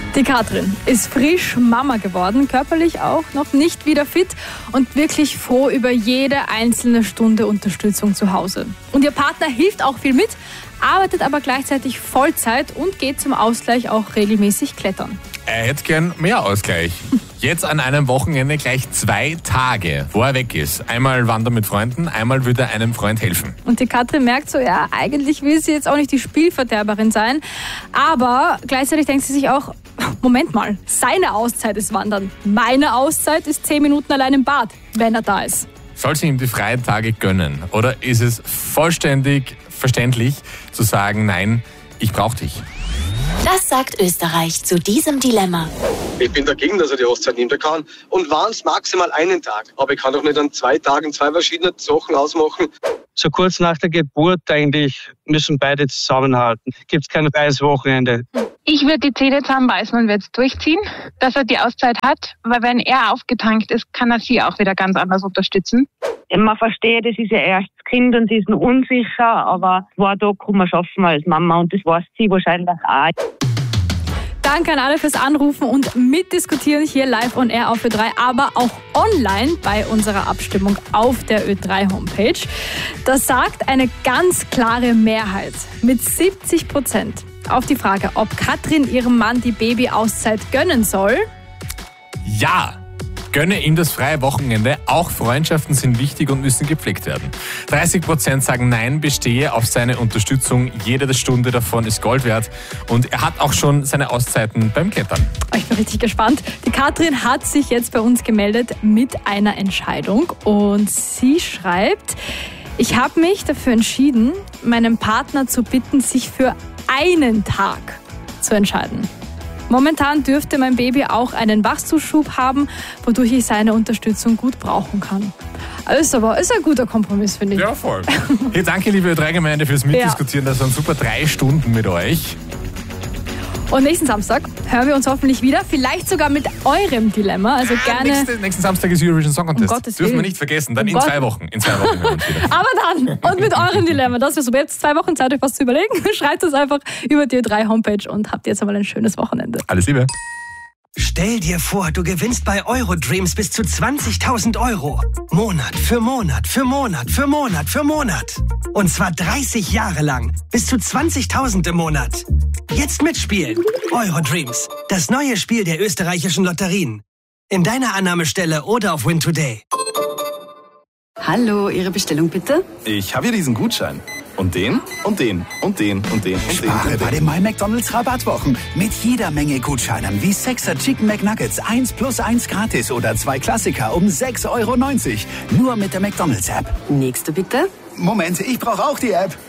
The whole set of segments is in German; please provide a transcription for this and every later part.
Die Katrin ist frisch Mama geworden, körperlich auch noch nicht wieder fit und wirklich froh über jede einzelne Stunde Unterstützung zu Hause. Und ihr Partner hilft auch viel mit, arbeitet aber gleichzeitig Vollzeit und geht zum Ausgleich auch regelmäßig klettern. Er hätte gern mehr Ausgleich. Jetzt an einem Wochenende gleich 2 Tage, wo er weg ist. Einmal wandern mit Freunden, einmal würde er einem Freund helfen. Und die Katrin merkt so, ja, eigentlich will sie jetzt auch nicht die Spielverderberin sein. Aber gleichzeitig denkt sie sich auch, Moment mal, seine Auszeit ist Wandern. Meine Auszeit ist 10 Minuten allein im Bad, wenn er da ist. Soll sie ihm die freien Tage gönnen? Oder ist es vollständig verständlich zu sagen, nein, ich brauche dich? Das sagt Österreich zu diesem Dilemma. Ich bin dagegen, dass er die Auszeit nimmt. Er kann und waren es maximal einen Tag. Aber ich kann doch nicht an 2 Tagen 2 verschiedene Sachen ausmachen. So kurz nach der Geburt eigentlich müssen beide zusammenhalten. Gibt es kein freies Wochenende. Ich würde die Zähne zusammenbeißen und würde es durchziehen, dass er die Auszeit hat. Weil wenn er aufgetankt ist, kann er sie auch wieder ganz anders unterstützen. Man versteht, es ist ja erst das Kind und sie ist noch unsicher, aber 2 Tage kann man schaffen als Mama und das weiß sie wahrscheinlich auch. Danke an alle fürs Anrufen und mitdiskutieren hier live on air auf Ö3, aber auch online bei unserer Abstimmung auf der Ö3 Homepage. Das sagt eine ganz klare Mehrheit mit 70% auf die Frage, ob Katrin ihrem Mann die Babyauszeit gönnen soll. Ja! Gönne ihm das freie Wochenende. Auch Freundschaften sind wichtig und müssen gepflegt werden. 30% sagen nein, bestehe auf seine Unterstützung. Jede Stunde davon ist Gold wert. Und er hat auch schon seine Auszeiten beim Klettern. Ich bin richtig gespannt. Die Katrin hat sich jetzt bei uns gemeldet mit einer Entscheidung. Und sie schreibt, ich habe mich dafür entschieden, meinen Partner zu bitten, sich für einen Tag zu entscheiden. Momentan dürfte mein Baby auch einen Wachstumsschub haben, wodurch ich seine Unterstützung gut brauchen kann. Ist ein guter Kompromiss, finde ich. Ja, voll. Hey, danke, liebe Ö3-Gemeinde, fürs Mitdiskutieren. Das waren super 3 Stunden mit euch. Und nächsten Samstag hören wir uns hoffentlich wieder, vielleicht sogar mit eurem Dilemma. Also gerne. Nächsten Samstag ist Eurovision Song Contest. Um Gottes Dürfen wir Willen. nicht vergessen. Dann in 2 Wochen. In 2 Wochen hören wir uns wieder. Aber dann, und mit eurem Dilemma, das wäre super. Ihr habt 2 Wochen Zeit, euch was zu überlegen. Schreibt es einfach über die Ö3 Homepage und habt jetzt einmal ein schönes Wochenende. Alles Liebe. Stell dir vor, du gewinnst bei Eurodreams bis zu 20.000 Euro. Monat für Monat für Monat für Monat für Monat. Und zwar 30 Jahre lang. Bis zu 20.000 im Monat. Jetzt mitspielen. Eurodreams. Das neue Spiel der österreichischen Lotterien. In deiner Annahmestelle oder auf Win Today. Hallo, Ihre Bestellung bitte? Ich habe hier diesen Gutschein. Und den, und den, und den, und den, und Spare den. bei den My McDonald's Rabattwochen. Mit jeder Menge Gutscheinen wie 6er Chicken McNuggets 1 + 1 gratis oder 2 Klassiker um 6,90 €. Nur mit der McDonald's App. Nächste bitte. Moment, ich brauche auch die App.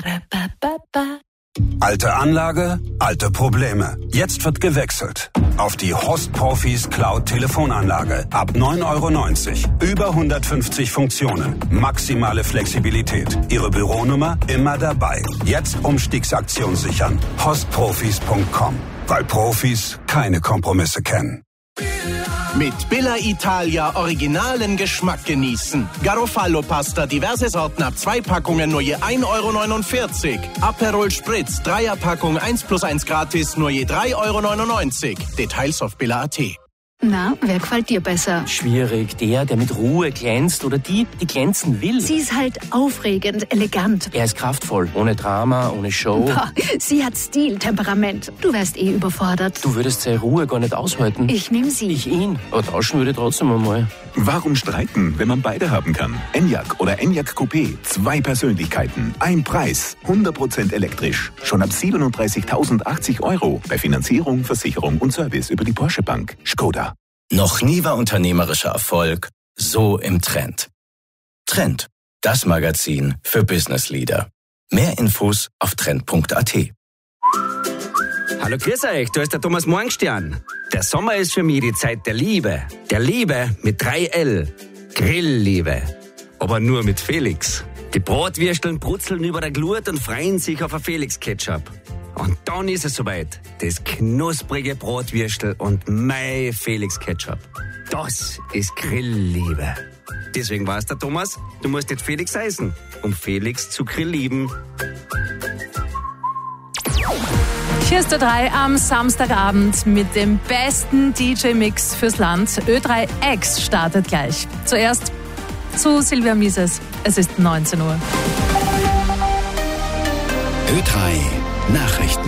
Alte Anlage, alte Probleme. Jetzt wird gewechselt. Auf die Host Profis Cloud Telefonanlage. Ab 9,90 €. Über 150 Funktionen. Maximale Flexibilität. Ihre Büronummer immer dabei. Jetzt Umstiegsaktion sichern. Hostprofis.com. Weil Profis keine Kompromisse kennen. Mit Billa Italia originalen Geschmack genießen. Garofalo-Pasta, diverse Sorten ab 2 Packungen nur je 1,49 €. Aperol Spritz, 3er-Packung 1 + 1 gratis nur je 3,99 €. Details auf billa.at. Na, wer gefällt dir besser? Schwierig. Der mit Ruhe glänzt oder die glänzen will. Sie ist halt aufregend, elegant. Er ist kraftvoll, ohne Drama, ohne Show. Boah, sie hat Stil, Temperament. Du wärst überfordert. Du würdest seine Ruhe gar nicht aushalten. Ich nehme sie. Ich ihn. Aber tauschen würde trotzdem einmal. Warum streiten, wenn man beide haben kann? Enyaq oder Enyaq Coupé. 2 Persönlichkeiten, ein Preis. 100% elektrisch. Schon ab 37.080 € bei Finanzierung, Versicherung und Service über die Porsche Bank. Skoda. Noch nie war unternehmerischer Erfolg so im Trend. Trend, das Magazin für Business Leader. Mehr Infos auf trend.at. Hallo, grüß euch, da ist der Thomas Morgenstern. Der Sommer ist für mich die Zeit der Liebe. Der Liebe mit 3L. Grillliebe. Aber nur mit Felix. Die Bratwürsteln brutzeln über der Glut und freuen sich auf ein Felix-Ketchup. Und dann ist es soweit. Das knusprige Bratwürstel und mein Felix-Ketchup. Das ist Grillliebe. Deswegen weiß der Thomas, du musst nicht Felix heißen, um Felix zu grillieben. Hier ist Ö3 am Samstagabend mit dem besten DJ-Mix fürs Land. Ö3 X startet gleich. Zuerst zu Silvia Mises. Es ist 19 Uhr. Ö3 Nachrichten.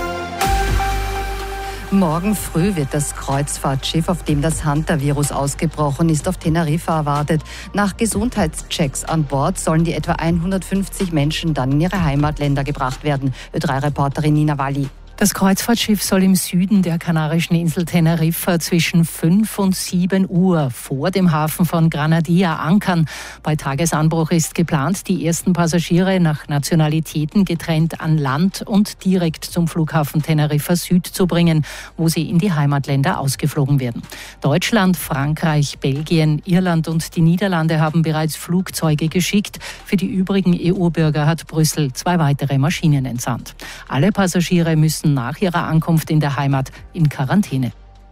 Morgen früh wird das Kreuzfahrtschiff, auf dem das Hantavirus ausgebrochen ist, auf Teneriffa erwartet. Nach Gesundheitschecks an Bord sollen die etwa 150 Menschen dann in ihre Heimatländer gebracht werden. Ö3-Reporterin Nina Walli. Das Kreuzfahrtschiff soll im Süden der kanarischen Insel Teneriffa zwischen 5 und 7 Uhr vor dem Hafen von Granadilla ankern. Bei Tagesanbruch ist geplant, die ersten Passagiere nach Nationalitäten getrennt an Land und direkt zum Flughafen Teneriffa Süd zu bringen, wo sie in die Heimatländer ausgeflogen werden. Deutschland, Frankreich, Belgien, Irland und die Niederlande haben bereits Flugzeuge geschickt. Für die übrigen EU-Bürger hat Brüssel 2 weitere Maschinen entsandt. Alle Passagiere müssen nach ihrer Ankunft in der Heimat in Quarantäne.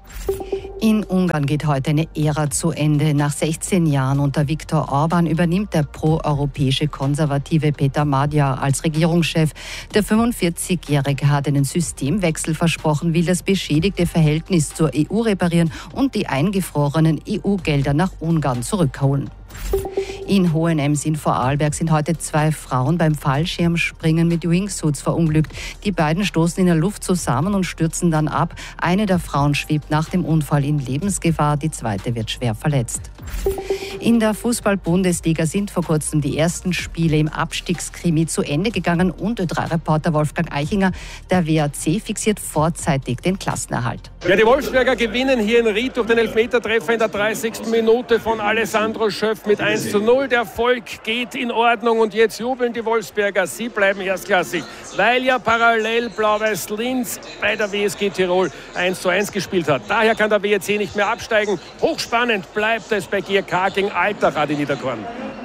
In Ungarn geht heute eine Ära zu Ende. Nach 16 Jahren unter Viktor Orban übernimmt der proeuropäische Konservative Peter Magyar als Regierungschef. Der 45-Jährige hat einen Systemwechsel versprochen, will das beschädigte Verhältnis zur EU reparieren und die eingefrorenen EU-Gelder nach Ungarn zurückholen. In Hohenems in Vorarlberg sind heute 2 Frauen beim Fallschirmspringen mit Wingsuits verunglückt. Die beiden stoßen in der Luft zusammen und stürzen dann ab. Eine der Frauen schwebt nach dem Unfall in Lebensgefahr, die zweite wird schwer verletzt. In der Fußball-Bundesliga sind vor kurzem die ersten Spiele im Abstiegskrimi zu Ende gegangen und Ö3-Reporter Wolfgang Eichinger, der WAC fixiert vorzeitig den Klassenerhalt. Ja, die Wolfsberger gewinnen hier in Ried durch den Elfmetertreffer in der 30. Minute von Alessandro Schöpf mit 1:0. Der Erfolg geht in Ordnung und jetzt jubeln die Wolfsberger. Sie bleiben erstklassig, weil ja parallel Blau-Weiß Linz bei der WSG Tirol 1:1 gespielt hat. Daher kann der WRC nicht mehr absteigen. Hochspannend bleibt es bei GRK gegen Altach in Niederkorn.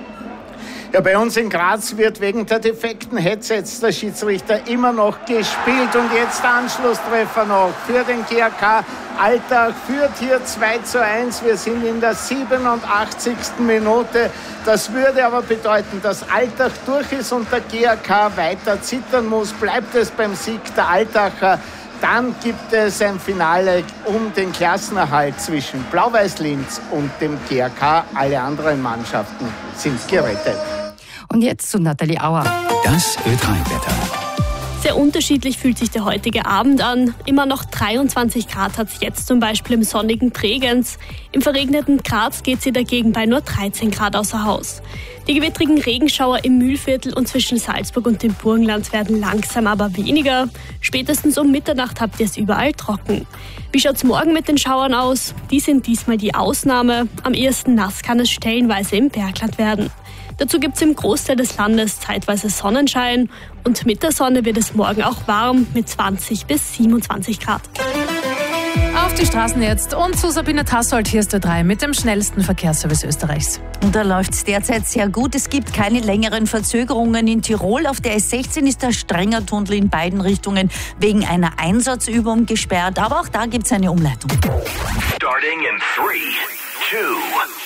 Ja, bei uns in Graz wird wegen der defekten Headsets der Schiedsrichter immer noch gespielt. Und jetzt der Anschlusstreffer noch für den GRK. Altach führt hier 2:1. Wir sind in der 87. Minute. Das würde aber bedeuten, dass Altach durch ist und der GRK weiter zittern muss. Bleibt es beim Sieg der Altacher, dann gibt es ein Finale um den Klassenerhalt zwischen Blau-Weiß Linz und dem GRK. Alle anderen Mannschaften sind gerettet. Und jetzt zu Nathalie Auer. Das Ö3-Wetter. Sehr unterschiedlich fühlt sich der heutige Abend an. Immer noch 23 Grad hat es jetzt zum Beispiel im sonnigen Bregenz. Im verregneten Graz geht sie dagegen bei nur 13 Grad außer Haus. Die gewittrigen Regenschauer im Mühlviertel und zwischen Salzburg und dem Burgenland werden langsam aber weniger. Spätestens um Mitternacht habt ihr es überall trocken. Wie schaut's morgen mit den Schauern aus? Die sind diesmal die Ausnahme. Am ehesten nass kann es stellenweise im Bergland werden. Dazu gibt es im Großteil des Landes zeitweise Sonnenschein und mit der Sonne wird es morgen auch warm mit 20 bis 27 Grad. Auf die Straßen jetzt und zu Sabine Tassold, hier ist Ö3 mit dem schnellsten Verkehrsservice Österreichs. Und da läuft es derzeit sehr gut. Es gibt keine längeren Verzögerungen in Tirol. Auf der S16 ist der Strenger Tunnel in beiden Richtungen wegen einer Einsatzübung gesperrt. Aber auch da gibt es eine Umleitung. Starting in 3, 2,